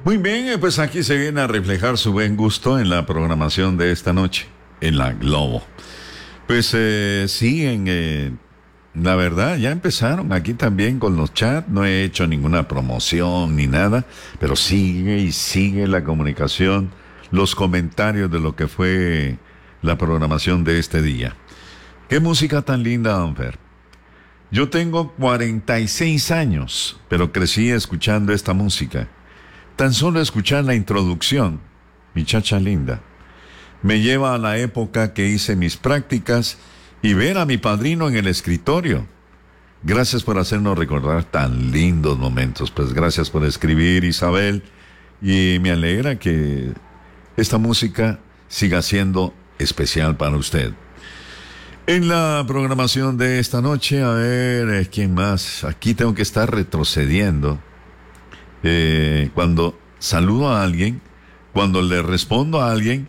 Muy bien, pues aquí se viene a reflejar su buen gusto en la programación de esta noche, en la Globo. Pues siguen, la verdad, ya empezaron aquí también con los chats. No he hecho ninguna promoción ni nada, pero sigue y sigue la comunicación, los comentarios de lo que fue la programación de este día. Qué música tan linda, don Fer. Yo tengo 46 años, pero crecí escuchando esta música. Tan solo escuchar la introducción, mi chacha linda, me lleva a la época que hice mis prácticas y ver a mi padrino en el escritorio. Gracias por hacernos recordar tan lindos momentos. Pues gracias por escribir, Isabel, y me alegra que esta música siga siendo especial para usted. En la programación de esta noche, a ver, ¿quién más? Aquí tengo que estar retrocediendo. Cuando saludo a alguien, cuando le respondo a alguien,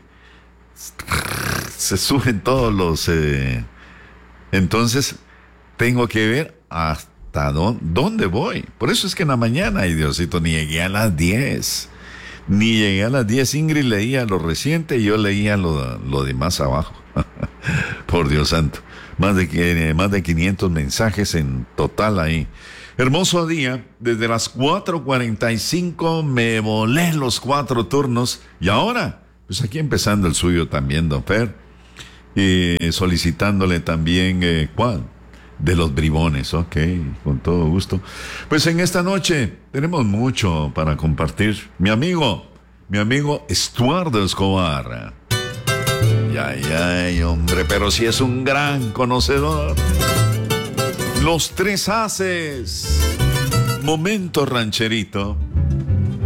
se suben todos los... entonces, tengo que ver hasta dónde voy. Por eso es que en la mañana, ay Diosito, ni llegué a las 10. Ni llegué a las 10. Ingrid leía lo reciente y yo leía lo de más abajo. Por Dios santo. Más de 500 mensajes en total ahí. Hermoso día, desde las 4:45 me volé los 4 turnos y ahora, pues aquí empezando el suyo también, don Fer, solicitándole también, ¿cuál? De los bribones, ok, con todo gusto. Pues en esta noche tenemos mucho para compartir. Mi amigo Estuardo Escobar. Ay, hombre, pero sí es un gran conocedor. Los tres haces. Momento rancherito.